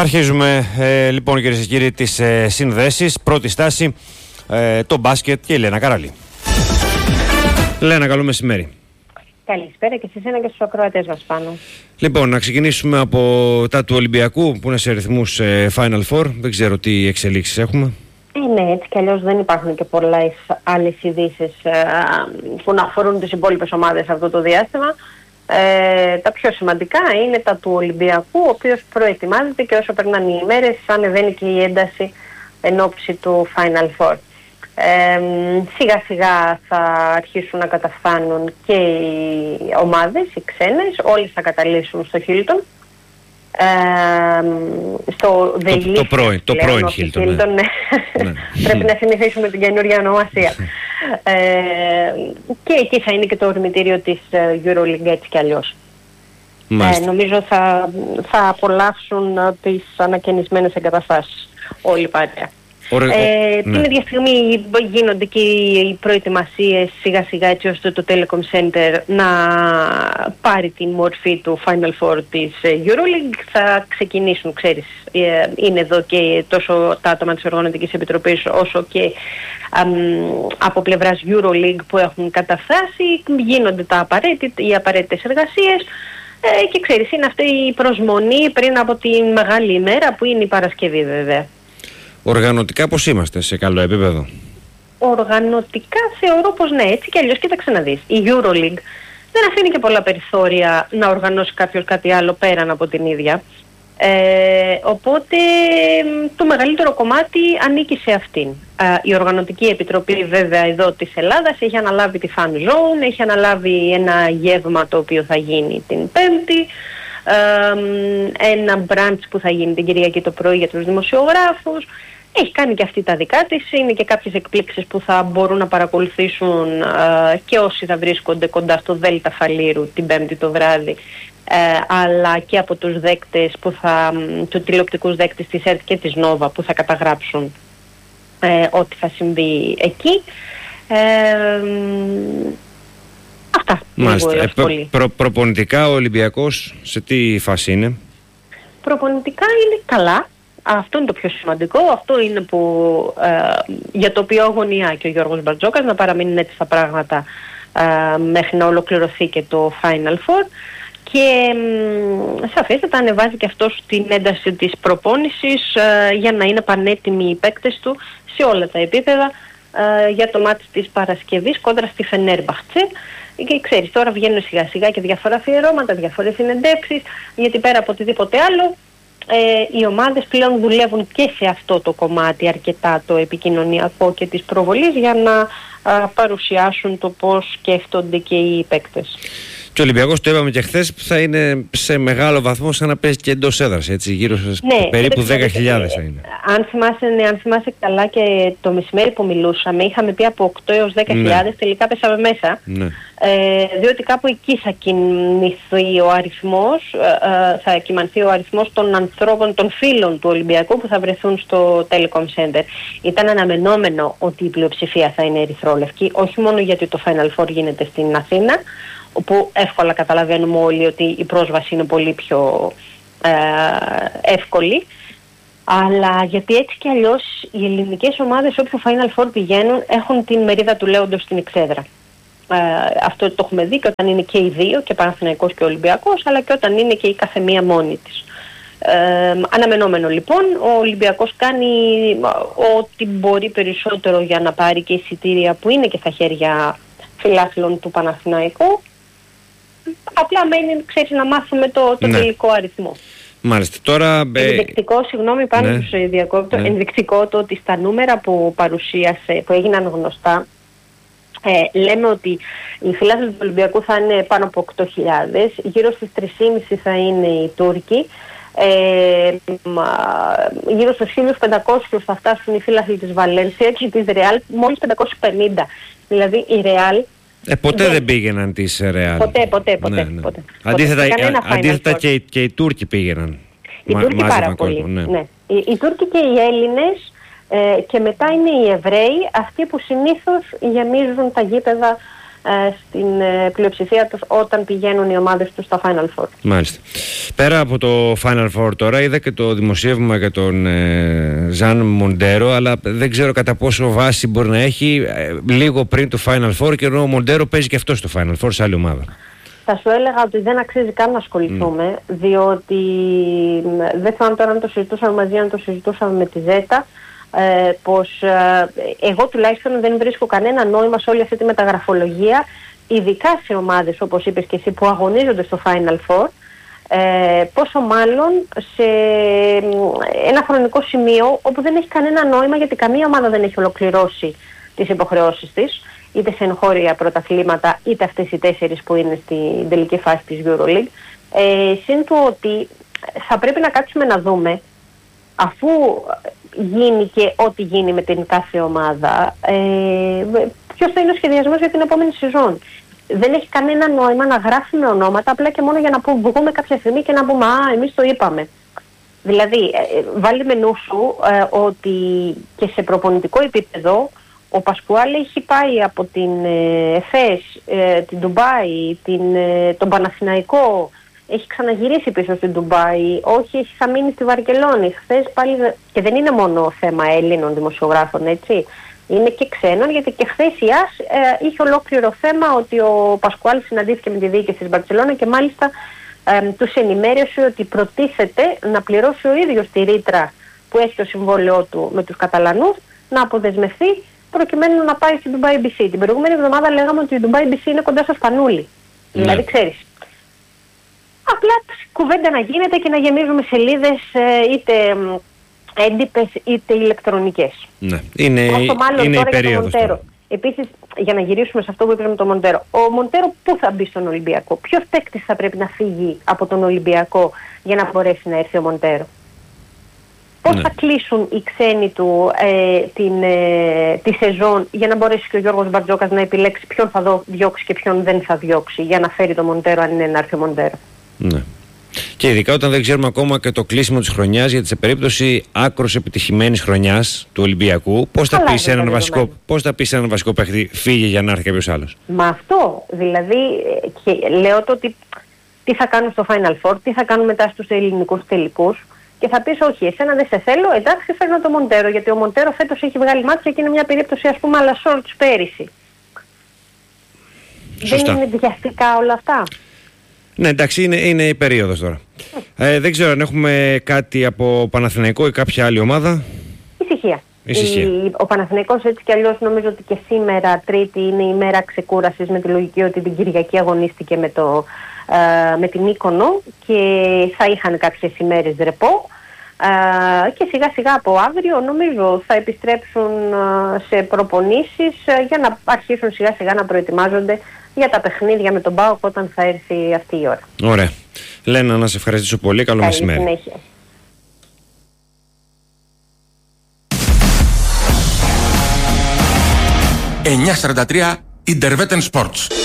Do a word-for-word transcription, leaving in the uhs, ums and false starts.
Αρχίζουμε ε, λοιπόν, κυρίες και κύριοι, τις ε, συνδέσεις. Πρώτη στάση, ε, το μπάσκετ και η Λένα Καραλή. Λένα, καλό μεσημέρι. Καλησπέρα και σε εσένα και στους ακροατές μας πάνω. Λοιπόν, να ξεκινήσουμε από τα του Ολυμπιακού που είναι σε ρυθμούς ε, Final Four. Δεν ξέρω τι εξελίξεις έχουμε. Ε, ναι, έτσι κι αλλιώς δεν υπάρχουν και πολλές άλλες ειδήσεις ε, που να αφορούν τις υπόλοιπες ομάδες αυτό το διάστημα. Ε, τα πιο σημαντικά είναι τα του Ολυμπιακού, ο οποίος προετοιμάζεται και όσο περνάνε οι ημέρες ανεβαίνει και η ένταση εν ώψη του Final Four. Ε, σιγά σιγά θα αρχίσουν να καταφθάνουν και οι ομάδες, οι ξένες, όλες θα καταλήξουν στο Hilton. Ε, στο το, το, το πρώην, το πρώην Hilton, Hilton ναι. Ναι. Πρέπει να συνηθίσουμε την καινούργια ονομασία. ε, και εκεί θα είναι και το ορμητήριο της EuroLeague έτσι κι αλλιώς. Ε, νομίζω θα, θα απολαύσουν τις ανακαινισμένες εγκαταστάσεις όλοι παρέα. Ωραία, ε, ναι. Την ίδια στιγμή γίνονται και οι προετοιμασίες σιγά σιγά έτσι ώστε το Telecom Center να πάρει την μορφή του Final Four της EuroLeague. Θα ξεκινήσουν, ξέρεις, είναι εδώ και τόσο τα άτομα της Οργανωτικής Επιτροπής όσο και αμ, από πλευράς EuroLeague που έχουν καταφτάσει. Γίνονται τα απαραίτητα, οι απαραίτητες εργασίες. Ε, και ξέρεις, είναι αυτή η προσμονή πριν από τη μεγάλη ημέρα που είναι η Παρασκευή βέβαια. Οργανωτικά πώς είμαστε, σε καλό επίπεδο? Οργανωτικά θεωρώ πως ναι, έτσι και αλλιώς κοίταξε να δεις. Η EuroLeague δεν αφήνει και πολλά περιθώρια να οργανώσει κάποιος κάτι άλλο πέραν από την ίδια. Ε, οπότε το μεγαλύτερο κομμάτι ανήκει σε αυτήν. Ε, η Οργανωτική Επιτροπή βέβαια εδώ της Ελλάδας έχει αναλάβει τη Fan Zone, έχει αναλάβει ένα γεύμα το οποίο θα γίνει την Πέμπτη. Ε, ένα brunch που θα γίνει την Κυριακή το πρωί για τους δημοσιογράφους. Έχει κάνει και αυτή τα δικά της. Είναι και κάποιες εκπλήξεις που θα μπορούν να παρακολουθήσουν ε, και όσοι θα βρίσκονται κοντά στο Δέλτα Φαλήρου την Πέμπτη το βράδυ, ε, αλλά και από τους δέκτες που θα, τους τηλεοπτικούς δέκτες της ΕΡΤ και της Νόβα που θα καταγράψουν ε, ό,τι θα συμβεί εκεί. Ε, Αυτά. Μάλιστα. Ε, προ, προ, προπονητικά ο Ολυμπιακός σε τι φάση είναι? Προπονητικά είναι καλά. Αυτό είναι το πιο σημαντικό. Αυτό είναι που, ε, για το οποίο αγωνιά και ο Γιώργος Μπαρτζόκας, να παραμείνουν έτσι τα πράγματα ε, μέχρι να ολοκληρωθεί και το Final Four. Και ε, σαφέστατα ανεβάζει και αυτός την ένταση της προπόνησης ε, για να είναι πανέτοιμοι οι παίκτες του σε όλα τα επίπεδα ε, για το μάτι της Παρασκευής κόντρα στη Φενέρμπαχτσε. Και ξέρεις, τώρα βγαίνουν σιγά σιγά και διάφορα αφιερώματα, διάφορες συνεντεύξεις, γιατί πέρα από οτιδήποτε άλλο ε, οι ομάδες πλέον δουλεύουν και σε αυτό το κομμάτι αρκετά, το επικοινωνιακό και της προβολής, για να α, παρουσιάσουν το πώς σκέφτονται και οι παίκτες. Και ο Ολυμπιακός, το είπαμε και χθες, θα είναι σε μεγάλο βαθμό σαν να παίζει και εντός έδρας, έτσι, γύρω σε ναι, περίπου δέκα χιλιάδες θα είναι. Αν θυμάσαι, ναι, αν θυμάσαι καλά και το μεσημέρι που μιλούσαμε, είχαμε πει από οκτώ έως δέκα χιλιάδες, ναι. Τελικά πέσαμε μέσα. Ναι. Ε, διότι κάπου εκεί θα κινηθεί ο αριθμός, ε, θα κυμανθεί ο αριθμός των ανθρώπων, των φίλων του Ολυμπιακού που θα βρεθούν στο Telecom Center. Ήταν αναμενόμενο ότι η πλειοψηφία θα είναι ερυθρόλευκη, όχι μόνο γιατί το Final Four γίνεται στην Αθήνα, όπου εύκολα καταλαβαίνουμε όλοι ότι η πρόσβαση είναι πολύ πιο ε, εύκολη, αλλά γιατί έτσι κι αλλιώς οι ελληνικές ομάδες όποιο Final Four πηγαίνουν έχουν την μερίδα του λέοντος στην εξέδρα. Ε, αυτό το έχουμε δει και όταν είναι και οι δύο, και Παναθηναϊκός και Ολυμπιακός, αλλά και όταν είναι και η κάθε μία μόνη της. Ε, αναμενόμενο λοιπόν, ο Ολυμπιακός κάνει ό,τι μπορεί περισσότερο για να πάρει και εισιτήρια που είναι και στα χέρια φιλάθλων του Παναθηναϊκού. Απλά μένει, ξέρεις, να μάθουμε το, το ναι. τελικό αριθμό. Μάλιστα. Τώρα, ενδεικτικό, ε... συγγνώμη, πάνω ναι. στους διακόπτω, ναι. ενδεικτικό το ότι στα νούμερα που παρουσίασε, που έγιναν γνωστά, ε, λέμε ότι οι φιλάθλοι του Ολυμπιακού θα είναι πάνω από οκτώ χιλιάδες, γύρω στις τρεις και μισή θα είναι οι Τούρκοι, ε, γύρω στους χίλια πεντακόσιους θα φτάσουν οι φίλαθλοι της Βαλένσια και της Ρεάλ μόλις πεντακόσιες πενήντα. Δηλαδή η Ρεάλ Ε, ποτέ δεν, δεν πήγαιναν τις Ρεάλ. Ποτέ, ποτέ, ποτέ. Ναι, ναι. ποτέ. Αντίθετα, ποτέ. Α, αντίθετα και, και οι Τούρκοι πήγαιναν. Οι Τούρκοι πάρα πολύ. Ναι. Ναι. Οι, οι Τούρκοι και οι Έλληνες ε, και μετά είναι οι Εβραίοι, αυτοί που συνήθως γεμίζουν τα γήπεδα ε, στην ε, πλειοψηφία τους όταν πηγαίνουν οι ομάδες τους στα Final Four. Μάλιστα. Πέρα από το Final Four τώρα, είδα και το δημοσίευμα για τον ε, Ζαν Μοντέρο, αλλά δεν ξέρω κατά πόσο βάση μπορεί να έχει ε, λίγο πριν το Final Four, και ενώ ο Μοντέρο παίζει και αυτό στο Final Four σε άλλη ομάδα. Θα σου έλεγα ότι δεν αξίζει καν να ασχοληθούμε, mm. διότι δεν θυμάμαι τώρα αν το συζητούσαμε μαζί, αν το συζητούσαμε με τη Ζέτα, ε, πως ε, εγώ τουλάχιστον δεν βρίσκω κανένα νόημα σε όλη αυτή τη μεταγραφολογία, ειδικά σε ομάδες όπως είπες και εσύ που αγωνίζονται στο Final Four, ε, πόσο μάλλον σε ένα χρονικό σημείο όπου δεν έχει κανένα νόημα, γιατί καμία ομάδα δεν έχει ολοκληρώσει τις υποχρεώσεις της, είτε σε εγχώρια πρωταθλήματα, είτε αυτές οι τέσσερις που είναι στην τελική φάση της EuroLeague. Ε, συν του ότι θα πρέπει να κάτσουμε να δούμε, αφού γίνει και ό,τι γίνει με την κάθε ομάδα, ε, ποιος θα είναι ο σχεδιασμός για την επόμενη σεζόν. Δεν έχει κανένα νόημα να γράφουμε ονόματα απλά και μόνο για να πούμε, βγούμε κάποια στιγμή και να πούμε «Α, εμείς το είπαμε». Δηλαδή, ε, βάλει με νου σου ε, ότι και σε προπονητικό επίπεδο ο Πασκουάλ έχει πάει από την ε, ΕΦΕΣ, ε, την Ντουμπάι, την, ε, τον Παναθηναϊκό, έχει ξαναγυρίσει πίσω στην Ντουμπάι, όχι, έχει θα μείνει στη Βαρκελόνη. Χθες πάλι, και δεν είναι μόνο θέμα Έλληνων δημοσιογράφων, έτσι, είναι και ξένων, γιατί και χθες η ΑΣ ε, είχε ολόκληρο θέμα ότι ο Πασκουάλ συναντήθηκε με τη διοίκηση της Μπαρτσελώνα και μάλιστα ε, τους ενημέρωσε ότι προτίθεται να πληρώσει ο ίδιος τη ρήτρα που έχει το συμβόλαιό του με τους Καταλανούς, να αποδεσμευθεί προκειμένου να πάει στην Dubai μπι σι. Την προηγούμενη εβδομάδα λέγαμε ότι η Dubai μπι σι είναι κοντά στο Σπανούλι. Ναι. Δηλαδή ξέρεις. Απλά κουβέντα να γίνεται και να γεμίζουμε σελίδες είτε έντυπες είτε ηλεκτρονικές. Ναι. Είναι, όσο μάλλον είναι τώρα η για τον Μοντέρο. Επίσης, για να γυρίσουμε σε αυτό που είπαμε με τον Μοντέρο. Ο Μοντέρο πού θα μπει στον Ολυμπιακό? Ποιος παίκτης θα πρέπει να φύγει από τον Ολυμπιακό για να μπορέσει να έρθει ο Μοντέρο? Πώς ναι. θα κλείσουν οι ξένοι του ε, την, ε, τη σεζόν για να μπορέσει και ο Γιώργος Μπαρτζόκας να επιλέξει ποιον θα δω, διώξει και ποιον δεν θα διώξει για να φέρει το Μοντέρο, αν είναι να έρθει ο Μοντέρο. Ναι. Και ειδικά όταν δεν ξέρουμε ακόμα και το κλείσιμο της χρονιάς, γιατί σε περίπτωση άκρως επιτυχημένης χρονιάς του Ολυμπιακού, πώς θα πεις έναν βασικό, πώς θα πεις έναν βασικό παίχτη φύγε για να έρθει κάποιος άλλος? Μα αυτό, δηλαδή, και λέω το ότι τι θα κάνουν στο Final Four, τι θα κάνουν μετά στους ελληνικούς τελικούς. Και θα πεις όχι, εσένα δεν σε θέλω, εντάξει φέρνω το Μοντέρο, γιατί ο Μοντέρο φέτος έχει βγάλει μάτια και είναι μια περίπτωση ας πούμε αλλά σόρτς πέρυσι. Σωστά. Δεν είναι βιαστικά όλα αυτά? Ναι, εντάξει, είναι, είναι η περίοδος τώρα. Ε, δεν ξέρω αν έχουμε κάτι από Παναθηναϊκό ή κάποια άλλη ομάδα. Ησυχία. Ησυχία. Η, ο Παναθηναϊκός έτσι κι αλλιώς νομίζω ότι και σήμερα Τρίτη είναι η μέρα ξεκούρασης, με τη λογική ότι την Κυριακή αγωνίστηκε με, το, ε, με την Μύκονο και θα είχαν κάποιες ημέρες ρεπό. Uh, και σιγά σιγά από αύριο νομίζω θα επιστρέψουν uh, σε προπονήσεις uh, για να αρχίσουν σιγά σιγά να προετοιμάζονται για τα παιχνίδια με τον ΠΑΟΚ όταν θα έρθει αυτή η ώρα. Ωραία. Λένα, να σε ευχαριστήσω πολύ. Καλό μεσημέρι. Καλή συνέχεια. εννιά σαράντα τρία Intervetten Sports.